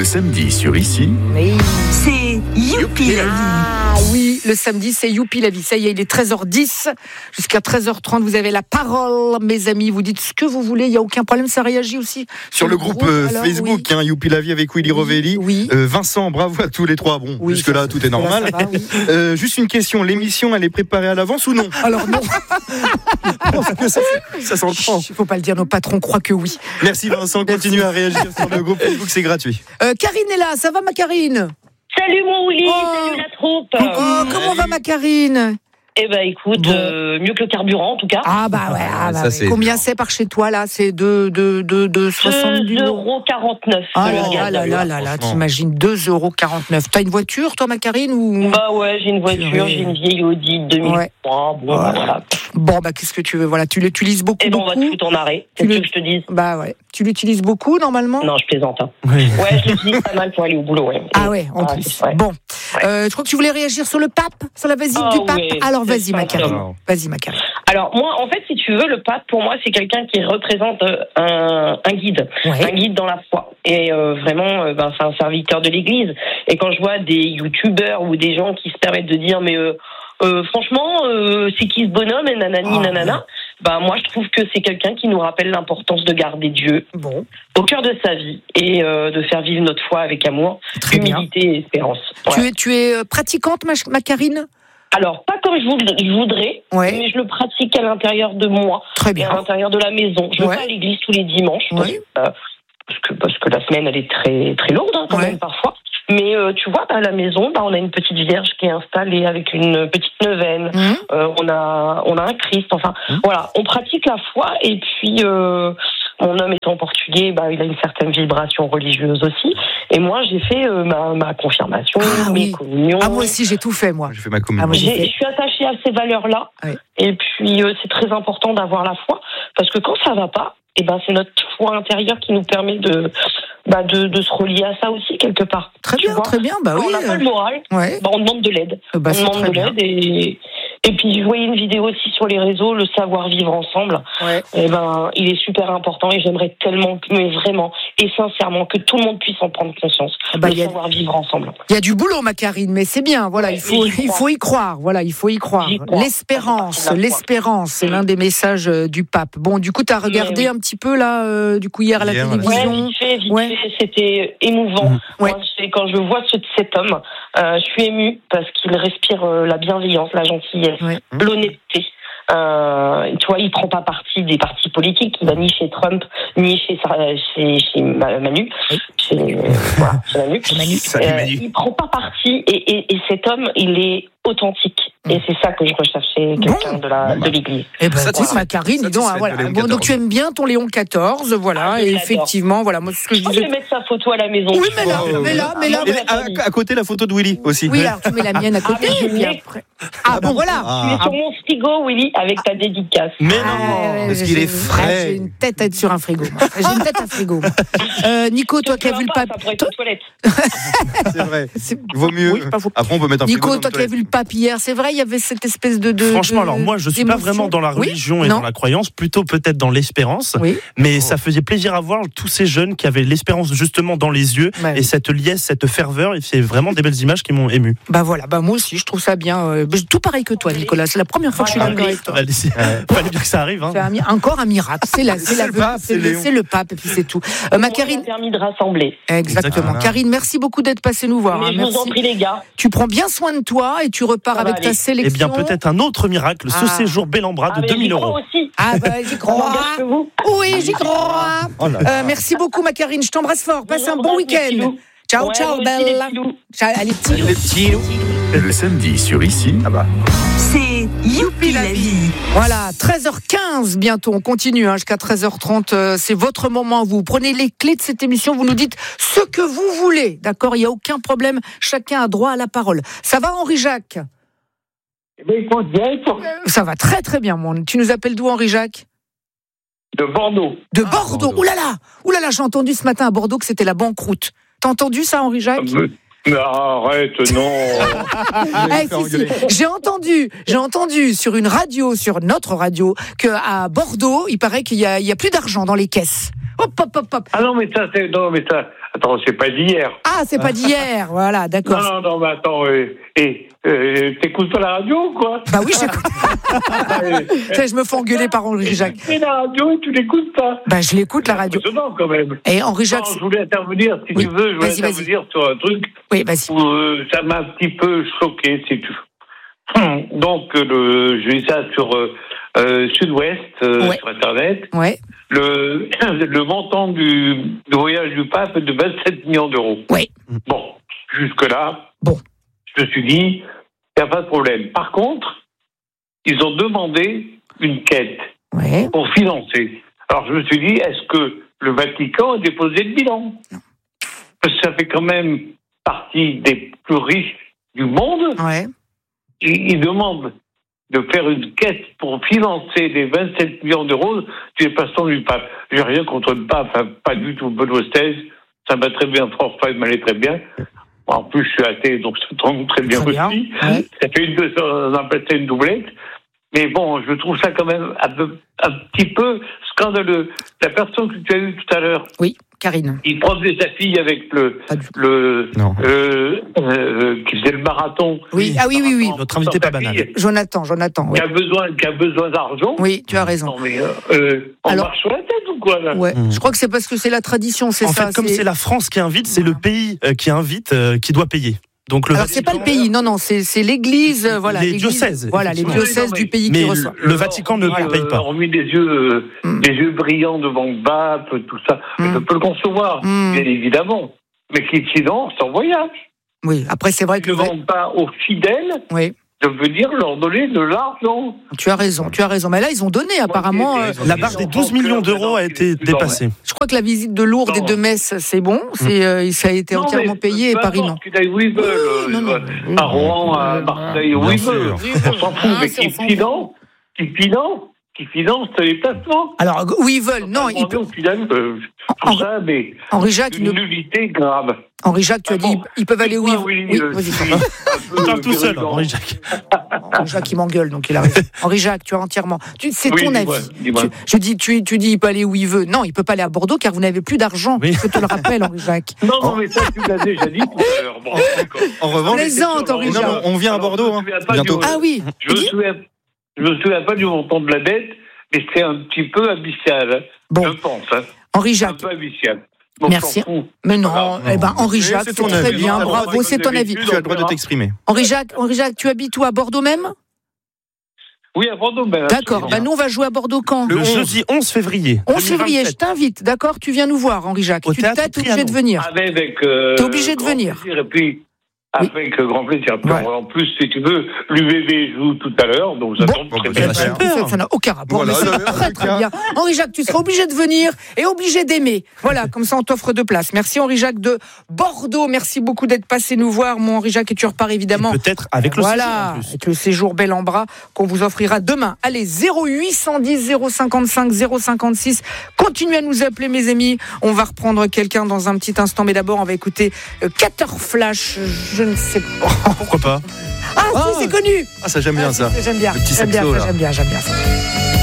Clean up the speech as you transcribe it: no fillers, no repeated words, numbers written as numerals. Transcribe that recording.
Le samedi sur Ici, c'est Youpi la vie. Ah oui, le samedi, c'est Youpi la vie. Ça y est, il est 13h10. Jusqu'à 13h30, vous avez la parole, mes amis. Vous dites ce que vous voulez, il n'y a aucun problème. Ça réagit aussi sur le groupe Facebook, oui. Youpi la vie avec Willy Rovelli. Oui. Vincent, bravo à tous les trois. Bon, oui, jusque-là, tout est normal. Va, oui. Juste une question, l'émission, elle est préparée à l'avance ou non? Alors non. Parce que ça s'entend. Il ne faut pas le dire, nos patrons croient que oui. Merci Vincent, continue à réagir sur le groupe Facebook, c'est gratuit. Karine est là, ça va ma Karine? Salut mon Willy, salut la troupe. Comment va ma Karine? Eh ben écoute, mieux que le carburant en tout cas. Ah bah ouais, ça, combien c'est par chez toi là? C'est de 70 euros. 2,49 €. Ah là, t'imagines 2,49 €. T'as une voiture toi ma Karine ou... Bah ouais, j'ai une voiture, j'ai une vieille Audi 2003. Ouais. Voilà. Bon bah qu'est-ce que tu veux? Voilà, tu l'utilises beaucoup. Et bon, on va te foutre en arrêt. C'est ce que je te dis. Bah ouais. Tu l'utilises beaucoup normalement? Non, je plaisante. Hein. Oui. Ouais, je l'utilise pas mal pour aller au boulot. Ouais. Ah ouais, en plus. Ouais. Bon, je crois que tu voulais réagir sur le pape, sur la visite du pape. Oui, alors vas-y ma Karine. Vas-y ma Karine. Alors moi, en fait, si tu veux, le pape pour moi, c'est quelqu'un qui représente un guide, un guide dans la foi. Et vraiment, c'est un serviteur de l'Église. Et quand je vois des youtubeurs ou des gens qui se permettent de dire mais franchement, c'est qui ce bonhomme et nanani nanana. Bah moi je trouve que c'est quelqu'un qui nous rappelle l'importance de garder Dieu au cœur de sa vie et de faire vivre notre foi avec amour, humilité et espérance. Ouais. Tu es pratiquante ma Karine? Alors pas comme je voudrais, mais je le pratique à l'intérieur de moi, et à l'intérieur de la maison. Je vais à l'église tous les dimanches parce que la semaine elle est très très lourde quand même parfois. Mais tu vois, à la maison, on a une petite vierge qui est installée avec une petite neuvaine. On a un Christ. Enfin, voilà, on pratique la foi. Et puis, mon homme étant portugais, il a une certaine vibration religieuse aussi. Et moi, j'ai fait ma confirmation, mes communions. Ah, moi aussi, j'ai tout fait, moi. J'ai fait ma communion. Je suis attachée à ces valeurs-là. Oui. Et puis, c'est très important d'avoir la foi. Parce que quand ça va pas, c'est notre foi intérieure qui nous permet de se relier à ça aussi quelque part. Très bien. On n'a pas le moral, on demande de l'aide. On demande de l'aide et puis je voyais une vidéo aussi sur les réseaux, le savoir vivre ensemble. Il est super important et j'aimerais tellement, mais vraiment et sincèrement, que tout le monde puisse en prendre conscience. Savoir vivre ensemble. Il y a du boulot, ma Karine, mais c'est bien. Voilà, il faut y croire. Voilà, il faut y croire. L'espérance, c'est l'un des messages du pape. Bon, du coup, t'as regardé un petit peu là, hier à la télévision. Vite fait, c'était émouvant. Moi, quand je vois cet homme, je suis émue parce qu'il respire la bienveillance, la gentillesse, l'honnêteté. Tu vois, il prend pas parti des partis politiques, il va ni chez Trump, ni chez Manu. Chez Manu. Il prend pas parti et cet homme, il est authentique. Et c'est ça que je recherchais, quelqu'un de l'Église. Ma Karine, donc tu aimes bien ton Léon XIV, voilà, et effectivement, voilà, moi ce que je disais. Je vais mettre sa photo à la maison. Oui, mais là. À côté la photo de Willy aussi. Oui, alors tu mets la mienne à côté. Voilà. Tu es sur mon frigo, Willy, avec ta dédicace. Mais non, parce qu'il est frais. J'ai une tête à être sur un frigo. J'ai une tête à frigo. Nico, toi qui as vu le pape. C'est vrai. Il vaut mieux. Après, on peut mettre un frigo. Nico, toi qui as vu le pape hier, c'est vrai, il y avait cette espèce de Franchement, alors moi, je suis pas vraiment dans la religion et dans la croyance, plutôt peut-être dans l'espérance. Mais ça faisait plaisir à voir tous ces jeunes qui avaient l'espérance justement dans les yeux et cette liesse, cette ferveur. Et c'est vraiment des belles images qui m'ont ému. Moi aussi, je trouve ça bien. Tout pareil que toi, Nicolas. C'est la première fois que je suis d'accord avec toi. Fallait bien que ça arrive. C'est encore un miracle. C'est le pape et puis c'est tout. Ma Karine. Ça a permis de rassembler. Exactement. Karine, merci beaucoup d'être passée nous voir. Je vous en prie, les gars. Tu prends bien soin de toi et tu repars avec ta sélection. Eh bien, peut-être un autre miracle, ce séjour bel en bras de 2 000 €. Aussi. J'y crois. Oui, j'y crois. Merci beaucoup, ma Karine. Je t'embrasse fort. Passe un bon week-end. Ciao, belle. Allez, petits loups. Le samedi sur Ici, c'est Youpi la vie. Voilà, 13h15 bientôt, on continue jusqu'à 13h30, c'est votre moment, vous prenez les clés de cette émission, vous nous dites ce que vous voulez, d'accord, il n'y a aucun problème, chacun a droit à la parole. Ça va Henri-Jacques? Ça va très très bien, tu nous appelles d'où Henri-Jacques? De Bordeaux. De Bordeaux. Ouh là là, j'ai entendu ce matin à Bordeaux que c'était la banqueroute. T'as entendu ça, Henri-Jacques? Mais arrête, non. Si. J'ai entendu sur une radio, sur notre radio, qu'à Bordeaux, il paraît qu'il y a plus d'argent dans les caisses. Hop. Ah non, mais ça, Attends, c'est pas d'hier. Ah, c'est pas d'hier, voilà, d'accord. Non, mais attends, t'écoutes pas la radio ou quoi? Bah oui, j'écoute. Je me fais engueuler par Henri Jacques. Tu fais la radio et tu l'écoutes pas? Bah je l'écoute, la radio. C'est impressionnant quand même. Et Henri Jacques. Je voulais intervenir, si tu veux, intervenir sur un truc où ça m'a un petit peu choqué, si tu veux. Donc, j'ai vu ça sur Sud-Ouest, sur Internet. Ouais. Le montant du voyage du pape est de 27 millions d'euros. Oui. Bon, jusque-là, je me suis dit, il n'y a pas de problème. Par contre, ils ont demandé une quête pour financer. Alors, je me suis dit, est-ce que le Vatican a déposé le bilan? Parce que ça fait quand même partie des plus riches du monde. Ouais. Ils demandent de faire une quête pour financer les 27 millions d'euros du passant du pape. J'ai rien contre le pape, pas du tout. Benoît XVI, ça m'a très bien, François, il m'allait très bien. En plus, je suis athée, donc ça tombe très bien aussi. Ouais. Ça fait on appelle ça une doublette. Mais bon, je trouve ça quand même un petit peu scandaleux. La personne que tu as eue tout à l'heure. Oui, Karine. Il promenait sa fille avec qui faisait le marathon. Oui, oui. Notre invité pas banal. Jonathan, oui. Qui a besoin d'argent. Oui, tu as raison. Non, mais on marche sur la tête ou quoi, là? Ouais. Je crois que c'est parce que c'est la tradition, c'est ça. En fait, comme c'est la France qui invite, c'est le pays qui invite, qui doit payer. Donc alors c'est pas le pays, non, c'est l'Église, voilà. Les diocèses. Voilà, les diocèses du pays qui reçoivent. Le Vatican ne paye pas. On a mis des yeux brillants devant le pape, tout ça. Je peux le concevoir, bien évidemment. Mais qui sinon, c'est en voyage. Oui, après c'est vrai que ne demande pas aux fidèles. Oui. De venir leur donner de l'argent. Tu as raison. Mais là, ils ont donné, apparemment. La barre des 12 millions d'euros a été dépassée. Je crois que la visite de Lourdes et de Metz, c'est bon. Ça a été entièrement payé, et Paris, non. Qu'ils aillent où ils veulent. À Rouen, à Marseille, où ils veulent. On s'en fout, mais qui finance les placements. Alors, où ils veulent, non. Henri Jacques, une nullité grave. Henri Jacques, tu as dit, ils peuvent aller où ils veulent. Oui, vas-y. Parle tout seul, Henri Jacques. Henri Jacques, il m'engueule, donc il arrive. Henri Jacques, tu as entièrement. C'est ton avis. Dis-moi. Tu dis, il peut aller où il veut. Non, il peut pas aller à Bordeaux car vous n'avez plus d'argent. Oui. Je te le rappelle, Henri Jacques. Non, mais ça, tu l'as déjà dit tout à l'heure. Bon, en revanche, plaisante, Henri Jacques. On vient à Bordeaux, bientôt. Ah oui. Je me souviens pas du montant de la dette, mais c'est un petit peu abyssal. Bon. Je pense. Henri Jacques. Un peu abyssal. Donc, merci. Mais non, Henri Jacques, c'est très bien, bravo, c'est ton avis. Tu as le droit de t'exprimer. Henri Jacques, tu habites où, à Bordeaux même? Oui, à Bordeaux même. D'accord, nous on va jouer à Bordeaux quand? Le jeudi 11 février. 11 février, je t'invite, d'accord? Tu viens nous voir, Henri Jacques. Tu t'es obligé de venir. T'es obligé de venir. Et puis, avec grand plaisir. En plus, si tu veux, l'UBB joue tout à l'heure, donc ça tombe très bien. Ça n'a aucun rapport, mais c'est très bien. Henri Jacques, tu seras obligé de venir et obligé d'aimer. Voilà, comme ça on t'offre 2 places. Merci Henri Jacques de Bordeaux. Merci beaucoup d'être passé nous voir, mon Henri Jacques, et tu repars évidemment. Et peut-être avec le séjour. Voilà, avec le séjour bel en bras qu'on vous offrira demain. Allez, 0810 055 056. Continuez à nous appeler, mes amis. On va reprendre quelqu'un dans un petit instant, mais d'abord on va écouter Cater Flash. Je ne sais pas. Pourquoi pas? Ah, c'est connu. Ah, ça j'aime bien ça. J'aime bien. Le petit saxo, j'aime bien ça.